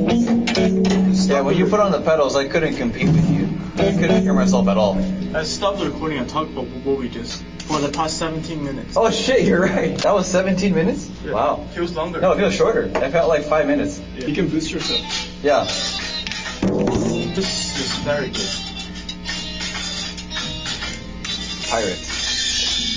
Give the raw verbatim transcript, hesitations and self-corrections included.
Yeah, when you put on the pedals, I couldn't compete with you. I couldn't hear myself at all. I stopped the recording and talked about what we just for the past seventeen minutes. Oh shit, you're right. That was seventeen minutes? Yeah. Wow. It feels longer. No, it feels shorter. I felt like five minutes. Yeah. You can boost yourself. Yeah. This is very good. Pirates.